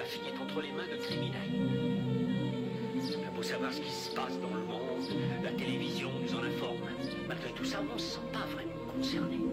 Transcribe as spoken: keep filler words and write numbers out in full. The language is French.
ma fille est entre les mains de criminels. Il faut savoir ce qui se passe dans le monde. La télévision nous en informe. Malgré tout ça, on ne se sent pas vraiment concerné.